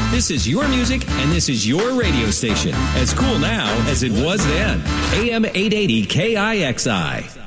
This is your music, and this is your radio station. As cool now as it was then. AM 880 KIXI.